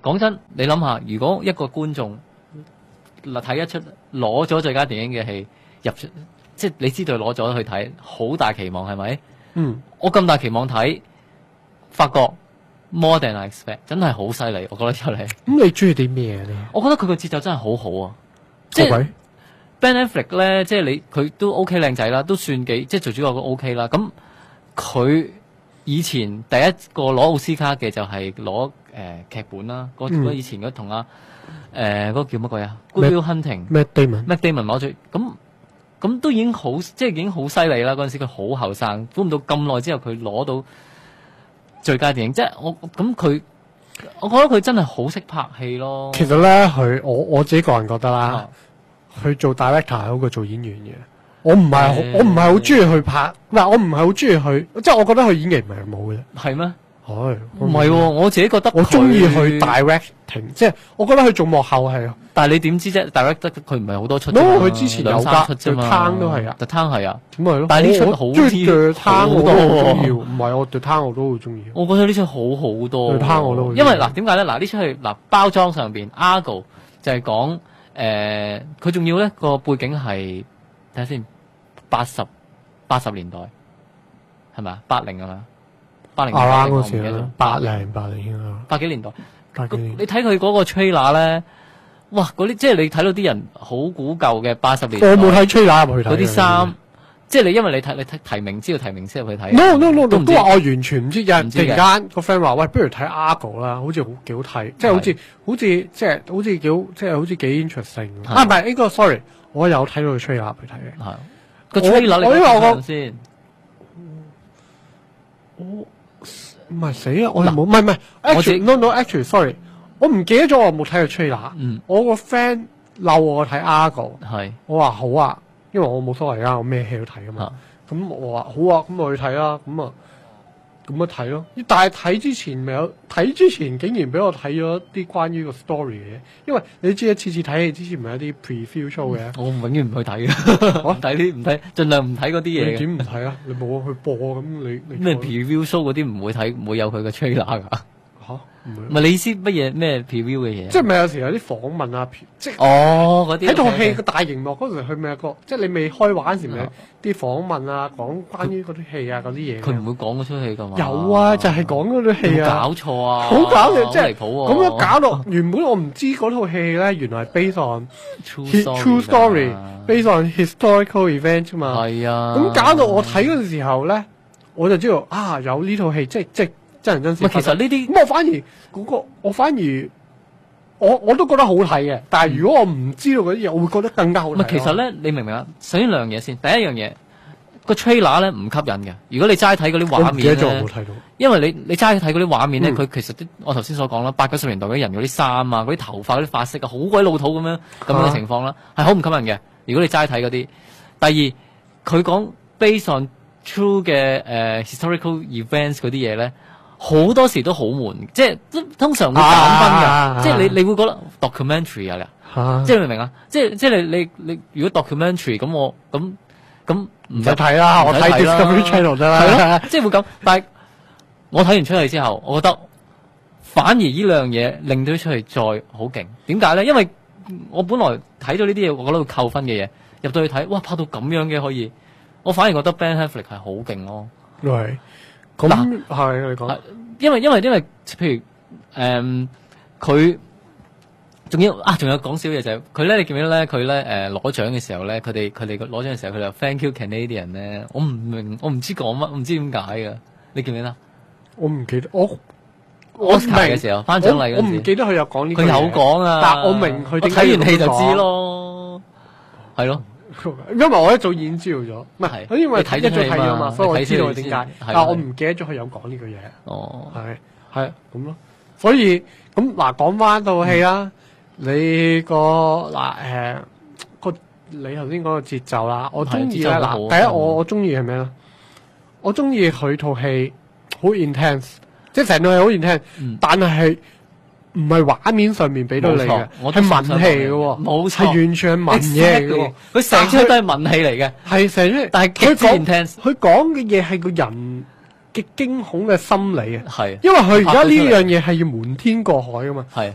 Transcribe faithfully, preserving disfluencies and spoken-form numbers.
講真，你諗下，如果一個觀眾嗱睇一出攞咗最佳電影嘅戲入出，即係你知道攞咗去睇，好大期望係咪？ 嗯， 我咁大期望睇，發覺 more than I expect， 真係好犀利，我覺得出嚟。 咁你中意啲咩咧？ 我覺得佢個節奏真係好好啊！即係 Okay. Ben Affleck 咧，即係你佢都 OK 靚仔啦，都算幾即係做主角都 OK 啦。咁佢以前第一個攞奧斯卡嘅就係攞誒劇本啦，嗰、 嗯以前嗰同阿誒嗰個叫乜鬼啊 Good Will Hunting Matt Damon Matt Damon 攞咗，咁咁都已經好即係已經好犀利啦！嗰陣時佢好後生，估唔到咁耐之後佢攞到最佳電影，即係我咁佢，我覺得佢真係好識拍戲咯。 其實咧，佢我我自己個人覺得啦， 啊佢做 director 係好過做演員嘅。我唔係好， 誒我唔係好中意去拍，唔係我唔係好中意去，即係我覺得佢演技唔係冇嘅。 係咩？ 係唔係喎，我自己覺得我中意佢去 directing，即係我覺得佢做幕後係。 但係你點知啫？direct 得佢唔係好多出啫 no， 嘛， 佢之前有兩三㗎出啫嘛 The Town 都係啊 ，The Town 係啊。 咁咪咯。 但係呢出我好我中意 The 啲 Town 我都好好多中意，唔係我 The Town 我都好中意。 我覺得呢出好好多喎。 The Town 我都好中意因為嗱點解咧？嗱呢出係嗱包裝上邊 Argo 就係講誒，佢仲要咧個背景係睇下先，八十八十年代係咪啊？八零係咪啊？八零年代啱嗰我唔記得咗時啦，八零八零啊， 八幾年代。 八幾年你睇佢嗰個 trailer 咧，哇！嗰啲即係你睇到啲人好古舊嘅八十年代我冇睇 trailer 入去睇嗰啲衫，即係你因為你睇你睇提名知道提名先入去睇。 No no no， 都唔知都話我完全唔知，有人突唔知嘅然間個 friend 話：喂，不如睇 Argo 啦，好似好幾好睇，即係好似好似即係好似幾好，即係好似幾 interesting。 係啊，唔係呢個 sorry，我有睇到個 trailer 去睇嘅。 係個 trailer 你我因為我講先， 唔係死啊！我又冇，唔係唔係我自己 ，actually no no actually sorry，我唔記得咗我有冇睇過 trailer。 嗯我個 friend 嬲我睇 Argo， 係我話好啊，因為我冇所謂啊，我咩戲都睇噶嘛啊。 咁我話好啊，咁我去睇啦，咁啊咁啊睇咯。但係睇之前未有睇之前，竟然俾我睇咗啲關於個 story 嘅嘢，因為你知啊，次次睇戲之前咪有啲 preview show 嘅。 我永遠唔去睇嘅，唔睇啲唔睇，盡量唔睇嗰啲嘢嘅。 你點唔睇啊？你冇去播咁你你咩錯 preview show 嗰啲唔會睇，唔會有佢嘅 trailer 㗎。 嚇唔唔係？ 係你意思乜嘢咩 preview 嘅嘢？ 即係咪有時有啲訪問啊？即係哦嗰啲喺套戲 OK，OK 個大熒幕嗰時，佢咪有個即係你未開畫嗰時咪有啊啲訪問啊，講關於嗰啲戲啊嗰啲嘢嘅。 佢唔會講嗰出戲㗎嘛？ 有啊，就係講嗰啲戲有冇啊。 搞錯啊！ 好搞笑，即係好離譜喎！ 咁樣搞到原本我唔知嗰套戲咧，原來係 based on True hi- true story 㗎 based on historical event 啫嘛。 係啊， 咁搞到我睇嗰陣時候咧，我就知道啊有呢套戲，即係即係真人真事唔係發生。 其實呢啲咁我反而嗰個我反而我我都覺得好睇嘅，但係如果我唔知道嗰啲嘢，我會覺得更加好睇咯。 唔係其實咧，你明唔明啊？首先兩樣嘢先，第一樣嘢個 trailer 咧唔吸引嘅。如果你齋睇嗰啲我畫面唔記得咗我冇咧， 睇到。 因為你你齋睇嗰啲畫面咧， 嗯佢、其實啲我頭先所講啦，八九十年代嗰啲人嗰啲衫啊、嗰啲頭髮、嗰啲髮色啊，好鬼老土咁樣咁樣嘅情況啦，係好唔吸引嘅。如果你齋睇嗰啲，第二佢講 based on true 嘅誒、呃 historical events 嗰啲嘢咧。好多時都好悶，即係都通常會減分㗎， 啊啊啊即係你你會覺得 documentary 啊， 嚇即係你明唔明啊？即係即係你你你如果 documentary 咁我咁咁唔唔使睇啦，我睇 Discovery Channel 得啦。 係咯，即係會咁。但係我睇完出嚟之後，我覺得反而呢兩樣嘢令到出嚟再好勁。點解咧？因為我本來睇到呢啲嘢，我覺得會扣分嘅嘢，入到去睇，哇拍到咁樣嘅可以，我反而覺得 Ben Affleck 係好勁咯。 係咁嗱係你講係因為因為因為譬如誒佢仲要啊，仲有講少嘢就係佢咧，你記唔記得咧？佢咧誒攞獎嘅時候咧，佢哋佢哋攞獎嘅時候，佢就 Thank you Canadian 咧，我唔明，我唔知講乜，我唔知點解㗎。你記唔記得？ 我唔記得我我唔 Oscar 嘅時候頒獎禮嗰陣時我唔記得佢有講呢句嘢。 佢有講啊， 但我明佢我點解睇完戲就要咁講知咯，係咯。 因為我一早已經知道咗，唔係， 係因為你睇一早睇咗嘛， 咗戲嘛所以我知道點解你睇先。係但我唔記得咗佢有講呢句嘢， 哦， 係係咁咯。所以咁嗱，講翻套戲啦，你個嗱誒個你頭先講個節奏啦，我中意咧係節奏好好嗱，第一我我中意係咩咧？我中意佢套戲好 intense，即係成套戲好 intense， 嗯但係係唔係畫面上面俾到你嘅冇錯，我都係文戲想講嘅喎， 冇錯係完全係文嘢嚟嘅喎。 佢成出都係文戲嚟嘅， 係成日， 但係極之佢講 intense 佢講嘅嘢係個人嘅驚恐嘅心理啊。 係因為佢而家呢樣嘢係要瞞天過海噶嘛。 係。